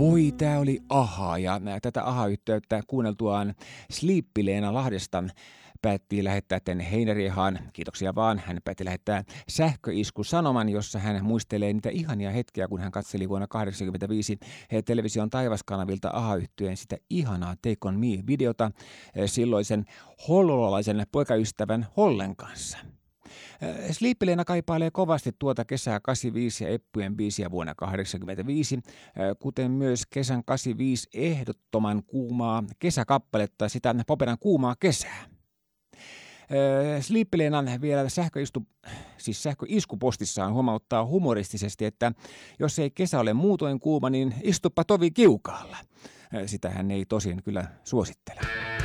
Voi, tää oli Aha, ja tätä Aha-yhteyttä kuunneltuaan Sleepy-Leena Lahdesta päätti lähettää tänne Heinärihaan. Kiitoksia vaan. Hän päätti lähettää sähköisku-sanoman, jossa hän muistelee niitä ihania hetkiä, kun hän katseli vuonna 1985 television taivaskanavilta Aha-yhtyeen sitä ihanaa Take On Me-videota silloisen hollolalaisen poikaystävän Hollen kanssa. Sleepy-Leena kaipailee kovasti tuota kesää 85 ja Eppujen biisiä vuonna 1985, kuten myös kesän 85 ehdottoman kuumaa kesäkappaletta, sitä Poperan kuumaa kesää. Sleepy-Leena vielä sähköiskupostissaan huomauttaa humoristisesti, että jos ei kesä ole muutoin kuuma, niin istuppa tovi kiukaalla. Sitä hän ei tosin kyllä suosittele.